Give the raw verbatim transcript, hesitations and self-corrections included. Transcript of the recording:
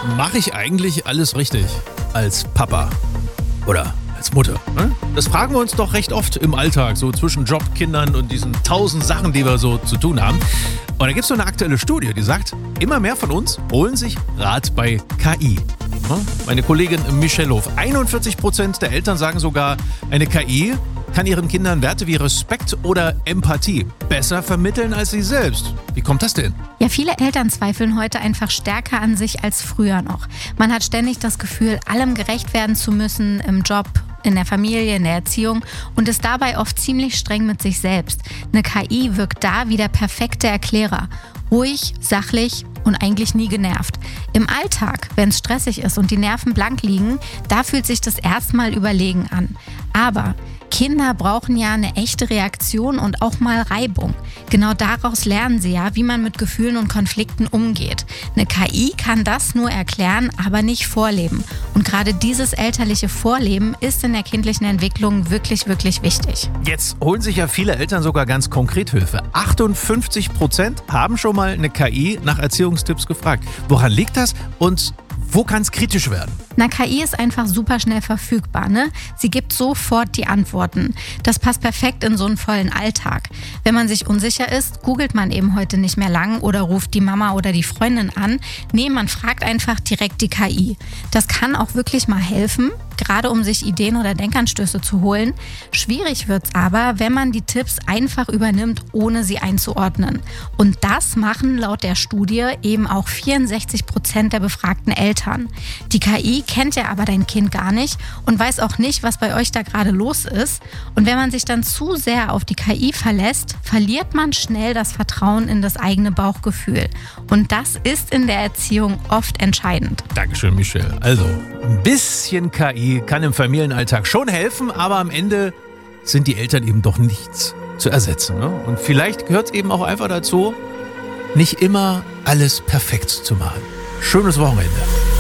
mache ich eigentlich alles richtig als Papa oder als Mutter? Ne? Das fragen wir uns doch recht oft im Alltag, so zwischen Job, Kindern und diesen tausend Sachen, die wir so zu tun haben. Und da gibt es so eine aktuelle Studie, die sagt, immer mehr von uns holen sich Rat bei K I. Meine Kollegin Michelle Hof, einundvierzig Prozent der Eltern sagen sogar, eine K I kann ihren Kindern Werte wie Respekt oder Empathie besser vermitteln als sie selbst. Wie kommt das denn? Ja, viele Eltern zweifeln heute einfach stärker an sich als früher noch. Man hat ständig das Gefühl, allem gerecht werden zu müssen im Job, in der Familie, in der Erziehung und ist dabei oft ziemlich streng mit sich selbst. Eine K I wirkt da wie der perfekte Erklärer. Ruhig, sachlich und eigentlich nie genervt. Im Alltag, wenn es stressig ist und die Nerven blank liegen, da fühlt sich das erstmal überlegen an. Aber Kinder brauchen ja eine echte Reaktion und auch mal Reibung. Genau daraus lernen sie ja, wie man mit Gefühlen und Konflikten umgeht. Eine K I kann das nur erklären, aber nicht vorleben. Und gerade dieses elterliche Vorleben ist in der kindlichen Entwicklung wirklich, wirklich wichtig. Jetzt holen sich ja viele Eltern sogar ganz konkret Hilfe. achtundfünfzig Prozent haben schon mal eine K I nach Erziehungstipps gefragt. Woran liegt das und wo kann es kritisch werden? Na, K I ist einfach super schnell verfügbar, ne? Sie gibt sofort die Antworten. Das passt perfekt in so einen vollen Alltag. Wenn man sich unsicher ist, googelt man eben heute nicht mehr lang oder ruft die Mama oder die Freundin an. Nee, man fragt einfach direkt die K I. Das kann auch wirklich mal helfen, gerade um sich Ideen oder Denkanstöße zu holen. Schwierig wird's aber, wenn man die Tipps einfach übernimmt, ohne sie einzuordnen. Und das machen laut der Studie eben auch vierundsechzig Prozent der befragten Eltern. Die K I kennt ja aber dein Kind gar nicht und weiß auch nicht, was bei euch da gerade los ist. Und wenn man sich dann zu sehr auf die K I verlässt, verliert man schnell das Vertrauen in das eigene Bauchgefühl. Und das ist in der Erziehung oft entscheidend. Dankeschön, Michelle. Also, ein bisschen K I kann im Familienalltag schon helfen, aber am Ende sind die Eltern eben doch nichts zu ersetzen. Ne? Und vielleicht gehört es eben auch einfach dazu, nicht immer alles perfekt zu machen. Schönes Wochenende.